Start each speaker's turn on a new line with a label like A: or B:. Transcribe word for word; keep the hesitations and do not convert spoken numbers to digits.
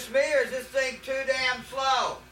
A: just me, or is this thing too damn slow?